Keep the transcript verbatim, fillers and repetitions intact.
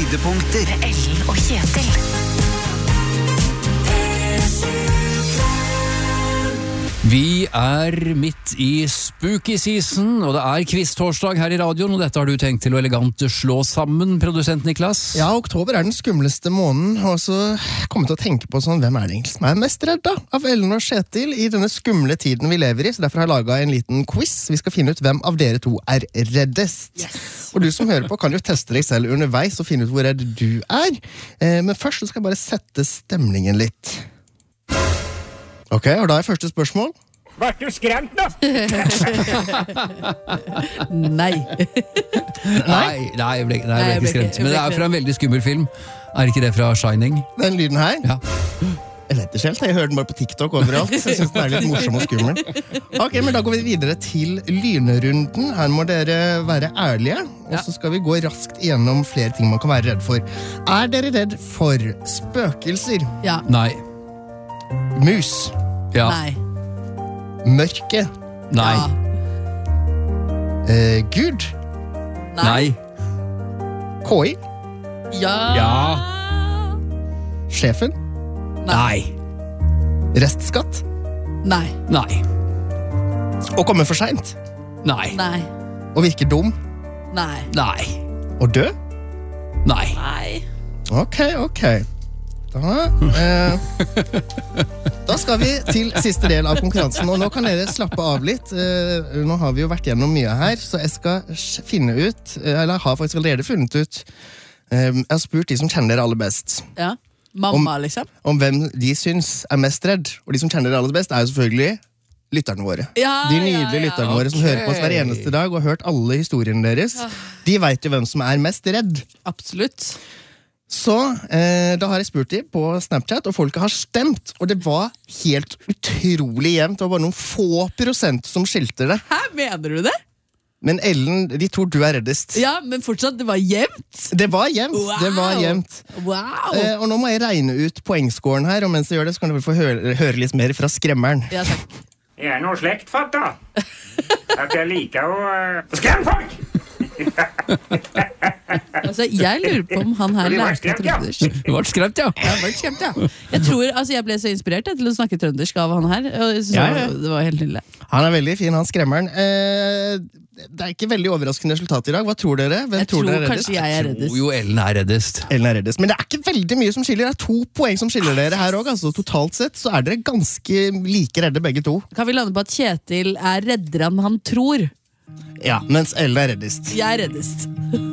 Høydepunkter. Ellen og Kjetil. Vi er midt i spooky season, og det er quiz-torsdag her i radioen, og dette har du tenkt til å elegant slå sammen, produsent Niklas? Ja, oktober er den skumleste måneden, og så kommer jeg til å tenke på sånn, hvem er det egentlig som er mest redd da, av Ellen og Kjetil i denne skumle tiden vi lever i, så derfor har jeg laget en liten quiz. Vi skal finne ut hvem av dere to er reddest. Yes. Og du som hører på kan jo teste deg selv underveis og finne ut hvor redd du er. Eh, men først så skal jeg bare sette stemningen litt. Ok, og da er første spørsmål. Var du skremt nå? Nei. Nei, nei, jeg ble, nei, jeg ble ikke skremt. Men det er fra en veldig skummel film. Er ikke det fra Shining? Den lyden her? Ja. Jeg vet ikke helt, jeg hører den bare på TikTok overalt. Så jeg synes den er litt morsom og skummel. Ok, men da går vi videre til lynrunden. Her må dere være ærlige, og så skal vi gå raskt gjennom flere ting man kan være redd for. Er dere redd for spøkelser? Ja. Nei. Mus? Ja. Nei. Mørke? Nei. Ja. Eh, Gud? Nei. K I? Ja. Ja. Sjefen? Nei. Restskatt? Nei. Nei. Å komme for sent? Nei. Nei. Å virke dum? Nei. Nei. Å dø? Nei. Nei. Ok, ok. Da, eh, da skal vi til siste del av konkurransen, og nå kan dere slappe av litt. Eh, nå har vi jo vært gjennom mye her, så jeg skal finne ut, eller jeg har faktisk allerede funnet ut, eh, jeg har spurt de som kjenner dere aller best, Ja. Mamma, liksom. om hvem de syns er mest redd, og de som kjenner dere aller best er jo selvfølgelig lytterne våre. Ja, De nydelige ja, ja. lytterne våre som Ok. hører på oss hver eneste dag og har hørt alle historiene deres. De vet jo hvem som er mest redd. Absolutt. Så eh, da har jeg spurt dem på Snapchat, og folket har stemt, og det var helt utrolig jevnt. Det var bare noen få prosent som skilte det. Hæ, mener du det? Men Ellen, de tror du er reddest. Ja, men fortsatt, det var jevnt. Det var jevnt, Wow. det var jevnt. Wow. Eh, og nå må jeg regne ut poengscoren her, og mens jeg gjør det, så kan dere få høre, høre litt mer fra skremmeren. Ja, takk. Jeg er noe slektfatt da. At jeg liker å uh, skremme folk. Altså, jeg lurer på om han her Det var lærte skremt, ja. trøndersk. Du ble skremt, ja. Ja, ble skremt, ja. Jeg tror, altså, jeg ble så inspirert jeg, til å snakke trøndersk av han her. Og jeg synes Ja, ja. Det var helt nydelig. Han er veldig fin, han skremmeren. Eh, det er ikke veldig overraskende resultat i dag. Hva tror dere? Hvem Jeg tror dere er reddest? kanskje jeg er Jo, reddest. jo, Ellen er reddest. Ellen er reddest. Men det er ikke veldig mye som skiller. Det er to poeng som skiller dere her også. Altså, totalt sett så er dere ganske like redde begge to. Kan vi lande på at Kjetil er reddere enn han tror? Ja, mens Ellen er reddest. Jeg er reddest.